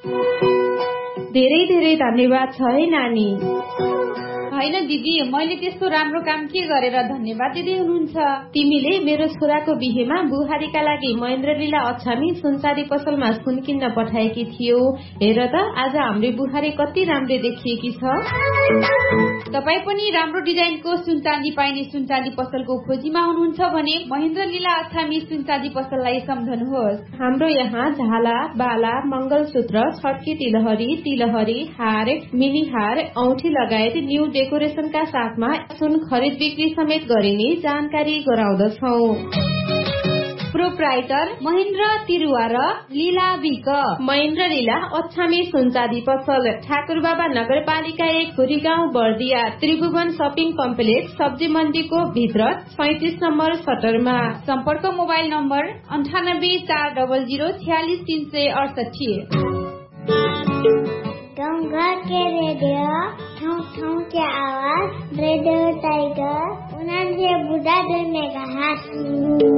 धेरै धेरै धन्यवाद छ है नानी। हैन दिदी, मैले त्यस्तो राम्रो काम के गरेर धन्यवाद दिँदै हुनुहुन्छ? तिमीले मेरो छोराको बिहेमा बुहारीका लागि महेन्द्र लीला अछामी सुनचाँदी पसलमा सुन किन्न पठाएकी थियौ। हेर त आज हाम्रो बुहारी कति राम्रो देखिएकी छ। तपाई पनि राम्रो डिजाइनको सुनचाँदी पाइने सुनचाँदी पसलको खोजीमा हुनुहुन्छ भने महेन्द्र लीला अछामी सुनचाँदी पसललाई सम्झनुहोस्। हाम्रो यहाँ झाला, बाला, मंगलसूत्र, छड्के तिलहरी, हार, मिनी हार, औठी लगायत न्यू डेकोरेशनका साथमा सुन खरिद बिक्री समेत गरिने जानकारी गराउँदछौं। प्रोप्राइटर महेन्द्र तिरुवा र लीला विक। महेन्द्र लीला अछामी सुनचाँदी पसल, ठाकुरबाबा नगरपालिका 1, खुरीगाउँ, बर्दिया, त्रिभुवन शपिङ कम्प्लेक्स, सब्जी मण्डीको भित्र 35 नम्बर सटरमा। सम्पर्क मोबाइल नम्बर 9840046368। गाउँ घर के रेडियो, ठाउँ के आवाज, रेडियो टाइगर 89.2 मेगाहर्ट्ज।